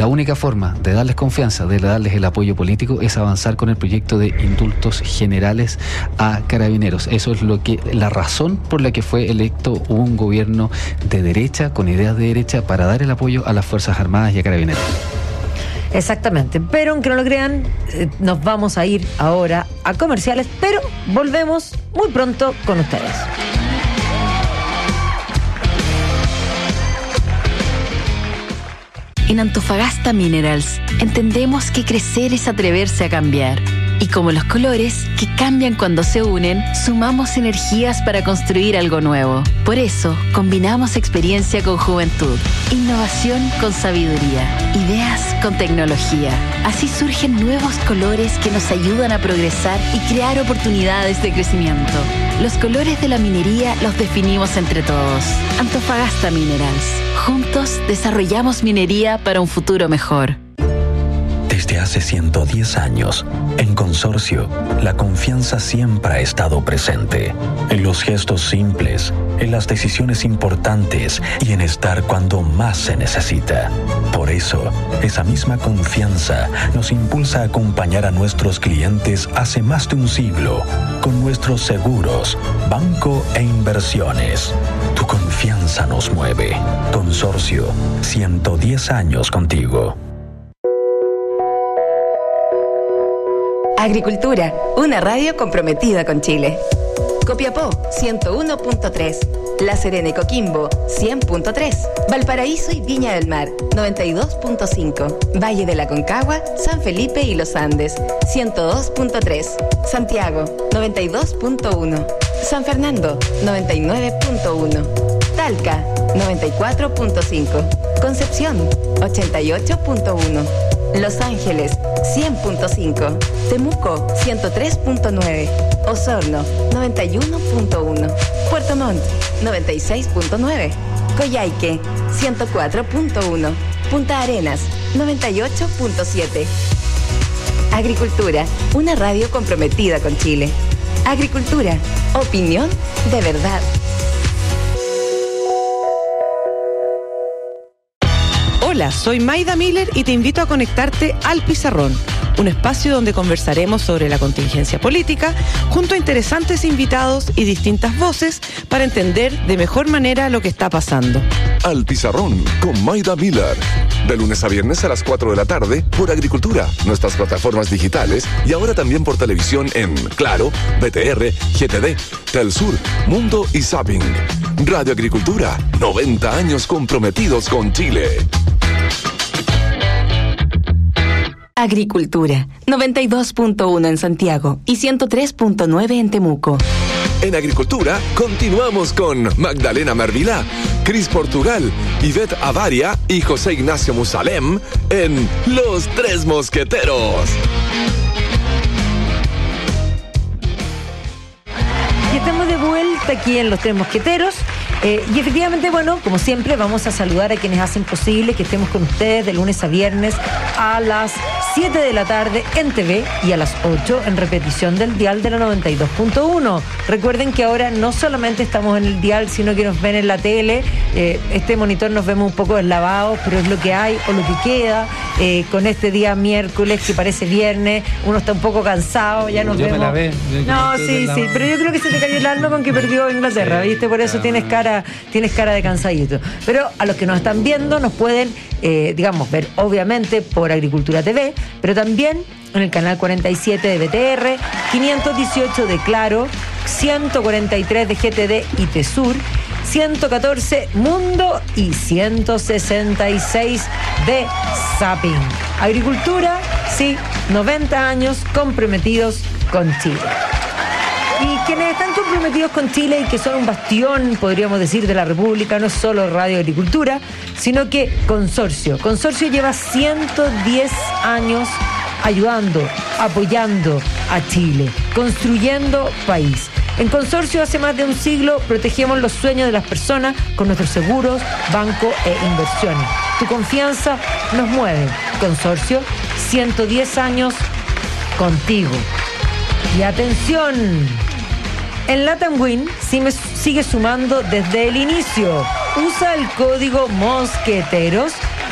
La única forma de darles confianza, de darles el apoyo político, es avanzar con el proyecto de indultos generales a Carabineros. Eso es la razón por la que fue electo un gobierno de derecha, con ideas de derecha, para dar el apoyo a las Fuerzas Armadas y a Carabineros. Exactamente, pero aunque no lo crean, nos vamos a ir ahora a comerciales, pero volvemos muy pronto con ustedes. En Antofagasta Minerals entendemos que crecer es atreverse a cambiar. Y como los colores, que cambian cuando se unen, sumamos energías para construir algo nuevo. Por eso, combinamos experiencia con juventud, innovación con sabiduría, ideas con tecnología. Así surgen nuevos colores que nos ayudan a progresar y crear oportunidades de crecimiento. Los colores de la minería los definimos entre todos. Antofagasta Minerals. Juntos desarrollamos minería para un futuro mejor. Desde hace 110 años, en Consorcio, la confianza siempre ha estado presente. En los gestos simples, en las decisiones importantes y en estar cuando más se necesita. Por eso, esa misma confianza nos impulsa a acompañar a nuestros clientes hace más de un siglo, con nuestros seguros, banco e inversiones. Tu confianza nos mueve. Consorcio, 110 años contigo. Agricultura, una radio comprometida con Chile. Copiapó, 101.3. La Serena y Coquimbo, 100.3. Valparaíso y Viña del Mar, 92.5. Valle de la Concagua, San Felipe y Los Andes, 102.3. Santiago, 92.1. San Fernando, 99.1. Talca, 94.5. Concepción, 88.1. Los Ángeles, 100.5. Temuco, 103.9. Osorno, 91.1. Puerto Montt, 96.9. Coyhaique, 104.1. Punta Arenas, 98.7. Agricultura, una radio comprometida con Chile. Agricultura, opinión de verdad. Hola, soy Maida Miller y te invito a conectarte al Pizarrón, un espacio donde conversaremos sobre la contingencia política junto a interesantes invitados y distintas voces para entender de mejor manera lo que está pasando. Al Pizarrón con Maida Miller, de lunes a viernes a las 4 de la tarde por Agricultura, nuestras plataformas digitales y ahora también por televisión en Claro, BTR, GTD, Telsur, Mundo y Zapping. Radio Agricultura, 90 años comprometidos con Chile. Agricultura, 92.1 en Santiago y 103.9 en Temuco. En Agricultura continuamos con Magdalena Mervilá, Cris Portugal, Ivette Avaria y José Ignacio Musalem en Los Tres Mosqueteros. Y estamos de vuelta aquí en Los Tres Mosqueteros. Y efectivamente, bueno, como siempre, vamos a saludar a quienes hacen posible que estemos con ustedes de lunes a viernes a las 7 de la tarde en TV y a las 8 en repetición del dial de la 92.1. Recuerden que ahora no solamente estamos en el dial, sino que nos ven en la tele. Este monitor nos vemos un poco deslavados, pero es lo que hay o lo que queda. Con este día miércoles que parece viernes, uno está un poco cansado, ya nos vemos. Me la ve. No, sí, pero yo creo que se te cayó el alma con que perdió Inglaterra, ¿viste? Por eso tienes cara de cansadito. Pero a los que nos están viendo nos pueden, ver obviamente por Agricultura TV, pero también en el canal 47 de BTR, 518 de Claro, 143 de GTD y Tesur, 114 Mundo y 166 de Zapping. Agricultura, sí, 90 años comprometidos con Chile. Y quienes están comprometidos con Chile y que son un bastión, podríamos decir, de la República, no es solo Radio Agricultura, sino que Consorcio. Consorcio lleva 110 años ayudando, apoyando a Chile, construyendo país. En Consorcio, hace más de un siglo, protegemos los sueños de las personas con nuestros seguros, banco e inversiones. Tu confianza nos mueve. Consorcio, 110 años contigo. Y atención, en Latam Win sigue sumando desde el inicio. Usa el código Mosqueteros,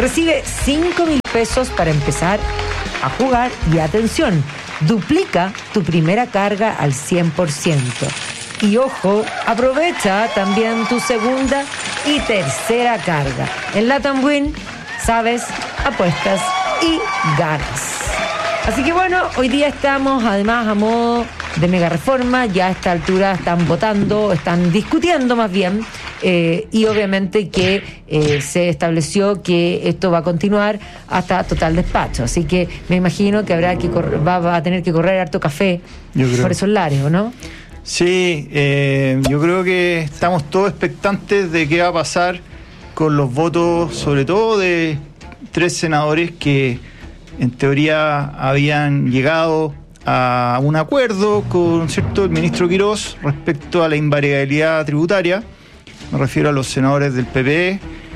Recibe 5.000 pesos para empezar a jugar y atención, duplica tu primera carga al 100%. Y ojo, aprovecha también tu segunda y tercera carga. En Latam Win, sabes, apuestas y ganas. Así que bueno, hoy día estamos además a modo de mega reforma. Ya a esta altura están votando, están discutiendo más bien. Y obviamente que se estableció que esto va a continuar hasta total despacho. Así que me imagino que habrá que va a tener que correr harto café por esos lares, ¿o no? Sí, yo creo que estamos todos expectantes de qué va a pasar con los votos, sobre todo de 3 senadores que en teoría habían llegado a un acuerdo con el ministro Quirós respecto a la invariabilidad tributaria. Me refiero a los senadores del PP,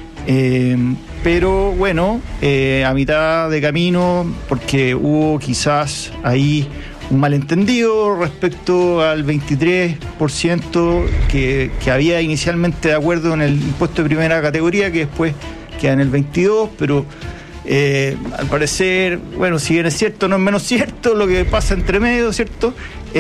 pero bueno, a mitad de camino, porque hubo quizás ahí un malentendido respecto al 23% que había inicialmente de acuerdo en el impuesto de primera categoría, que después queda en el 22%, pero al parecer, bueno, si bien es cierto, no es menos cierto lo que pasa entre medio, ¿cierto?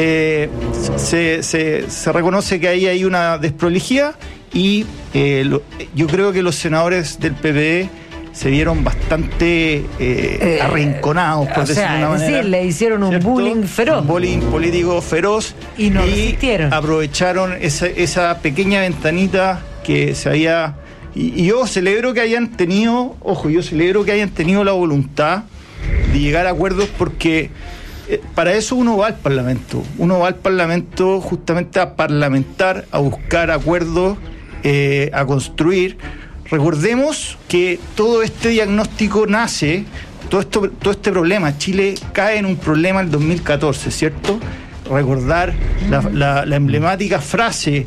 Se reconoce que ahí hay una desprolijidad y yo creo que los senadores del PPD se vieron bastante arrinconados, por decirlo de una manera. Es decir, le hicieron un bullying feroz. Un bullying político feroz. Y no resistieron. Aprovecharon esa pequeña ventanita que se había... Y yo celebro que hayan tenido, la voluntad de llegar a acuerdos, porque para eso uno va al Parlamento. Uno va al Parlamento justamente a parlamentar, a buscar acuerdos, a construir. Recordemos que todo este diagnóstico nace, todo este problema, Chile cae en un problema en el 2014, ¿cierto? Recordar la emblemática frase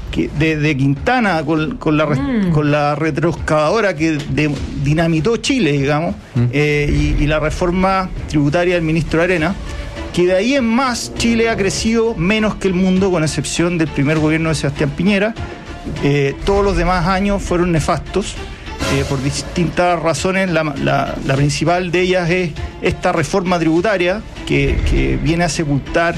de Quintana con la retroexcavadora que dinamitó Chile, digamos, y la reforma tributaria del ministro Arenas, que de ahí en más Chile ha crecido menos que el mundo, con excepción del primer gobierno de Sebastián Piñera. Todos los demás años fueron nefastos por distintas razones. La principal de ellas es esta reforma tributaria que viene a sepultar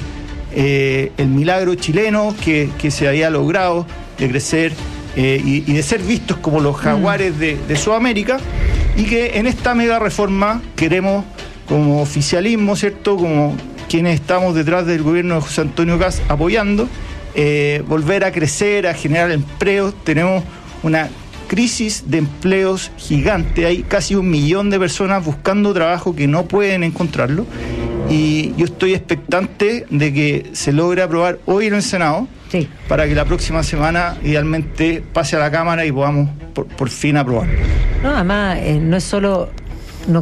el milagro chileno que se había logrado de crecer y de ser vistos como los jaguares de Sudamérica, y que en esta mega reforma queremos, como oficialismo, ¿cierto?, como quienes estamos detrás del gobierno de José Antonio Kast apoyando, volver a crecer, a generar empleos. Tenemos una crisis de empleos gigante, hay casi 1 millón de personas buscando trabajo que no pueden encontrarlo, y yo estoy expectante de que se logre aprobar hoy en el Senado, sí, para que la próxima semana idealmente pase a la Cámara y podamos por fin aprobarlo. No, además no es solo no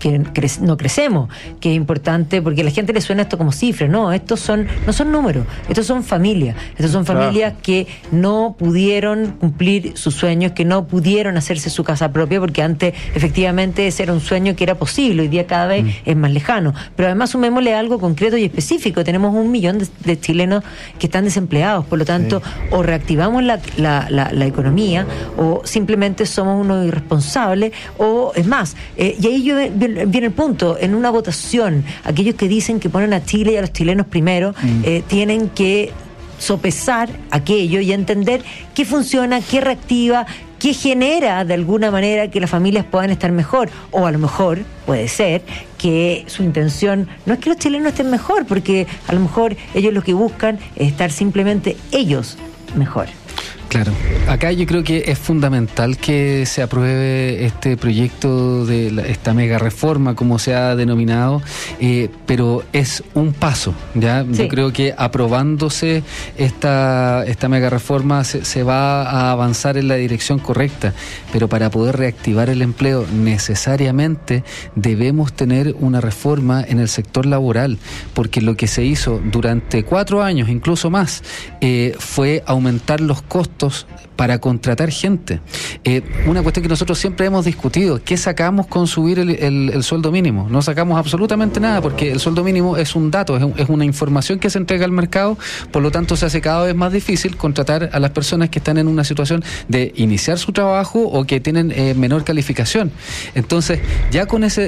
crecemos, que es importante, porque a la gente le suena esto como cifras. No, estos no son números, estos son familias. Estos son familias que no pudieron cumplir sus sueños, que no pudieron hacerse su casa propia, porque antes efectivamente ese era un sueño que era posible, hoy día cada vez es más lejano. Pero además sumémosle algo concreto y específico: tenemos 1 millón de chilenos que están desempleados. Por lo tanto, o reactivamos la economía, o simplemente somos unos irresponsables, o es más, y ahí viene el punto. En una votación, aquellos que dicen que ponen a Chile y a los chilenos primero, tienen que sopesar aquello y entender qué funciona, qué reactiva, qué genera de alguna manera que las familias puedan estar mejor. O a lo mejor puede ser que su intención no es que los chilenos estén mejor, porque a lo mejor ellos lo que buscan es estar simplemente ellos mejor. Claro, acá yo creo que es fundamental que se apruebe este proyecto de esta mega reforma, como se ha denominado, pero es un paso, ¿ya? Sí. Yo creo que aprobándose esta mega reforma se va a avanzar en la dirección correcta, pero para poder reactivar el empleo necesariamente debemos tener una reforma en el sector laboral, porque lo que se hizo durante 4 años, incluso más, fue aumentar los costos costos para contratar gente. Una cuestión que nosotros siempre hemos discutido, ¿qué sacamos con subir el sueldo mínimo? No sacamos absolutamente nada, porque el sueldo mínimo es un dato, es una información que se entrega al mercado, por lo tanto se hace cada vez más difícil contratar a las personas que están en una situación de iniciar su trabajo o que tienen menor calificación. Entonces, ya con